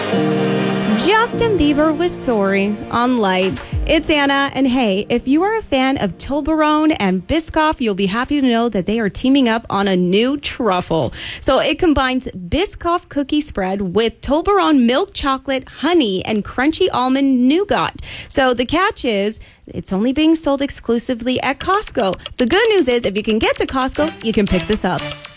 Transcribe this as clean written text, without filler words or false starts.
Justin Bieber was sorry on Light. It's Anna, and hey, if you are a fan of Toblerone and Biscoff, you'll be happy to know that they are teaming up on a new truffle. So it combines Biscoff cookie spread with Toblerone milk chocolate, honey, and crunchy almond nougat. So the catch is, it's only being sold exclusively at Costco. The good news is, if you can get to Costco, you can pick this up.